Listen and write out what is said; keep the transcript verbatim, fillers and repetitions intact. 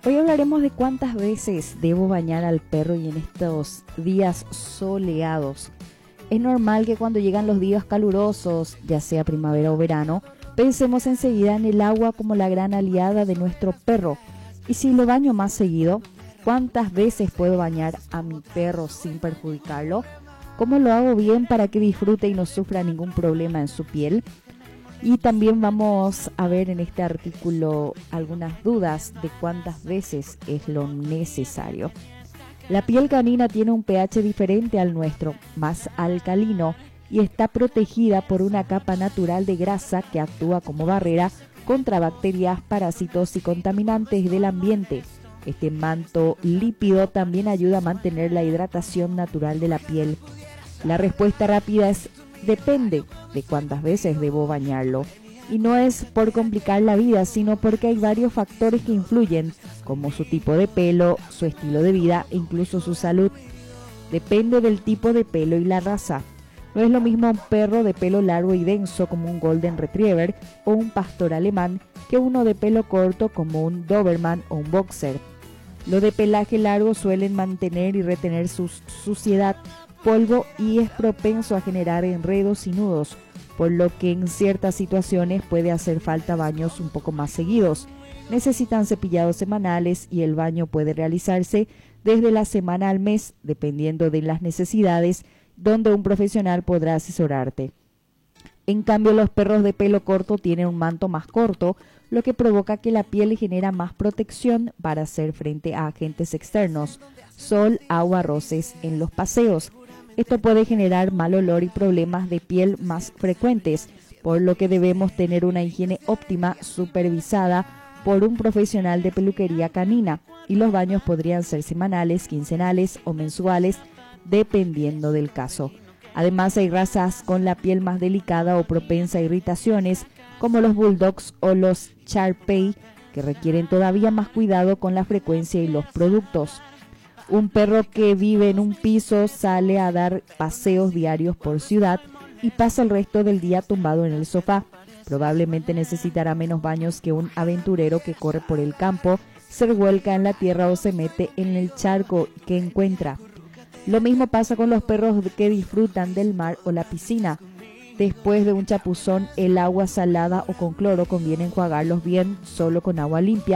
Hoy hablaremos de cuántas veces debo bañar al perro y en estos días soleados. Es normal que cuando llegan los días calurosos, ya sea primavera o verano, pensemos enseguida en el agua como la gran aliada de nuestro perro. Y si lo baño más seguido, ¿cuántas veces puedo bañar a mi perro sin perjudicarlo? ¿Cómo lo hago bien para que disfrute y no sufra ningún problema en su piel? Y también vamos a ver en este artículo algunas dudas de cuántas veces es lo necesario. La piel canina tiene un pH diferente al nuestro, más alcalino, y está protegida por una capa natural de grasa que actúa como barrera contra bacterias, parásitos y contaminantes del ambiente. Este manto lípido también ayuda a mantener la hidratación natural de la piel. La respuesta rápida es depende de cuántas veces debo bañarlo. Y no es por complicar la vida, sino porque hay varios factores que influyen, como su tipo de pelo, su estilo de vida e incluso su salud. Depende del tipo de pelo y la raza. No es lo mismo un perro de pelo largo y denso como un Golden Retriever o un pastor alemán que uno de pelo corto como un Doberman o un Boxer. Los de pelaje largo suelen mantener y retener su suciedad, polvo y es propenso a generar enredos y nudos, por lo que en ciertas situaciones puede hacer falta baños un poco más seguidos. Necesitan cepillados semanales y el baño puede realizarse desde la semana al mes, dependiendo de las necesidades, donde un profesional podrá asesorarte. En cambio, los perros de pelo corto tienen un manto más corto, lo que provoca que la piel genera más protección para hacer frente a agentes externos, sol, agua, roces en los paseos. Esto puede generar mal olor y problemas de piel más frecuentes, por lo que debemos tener una higiene óptima supervisada por un profesional de peluquería canina, y los baños podrían ser semanales, quincenales o mensuales, dependiendo del caso. Además, hay razas con la piel más delicada o propensa a irritaciones, como los bulldogs o los Shar-Pei, que requieren todavía más cuidado con la frecuencia y los productos. Un perro que vive en un piso sale a dar paseos diarios por ciudad y pasa el resto del día tumbado en el sofá. Probablemente necesitará menos baños que un aventurero que corre por el campo, se revuelca en la tierra o se mete en el charco que encuentra. Lo mismo pasa con los perros que disfrutan del mar o la piscina. Después de un chapuzón, el agua salada o con cloro conviene enjuagarlos bien solo con agua limpia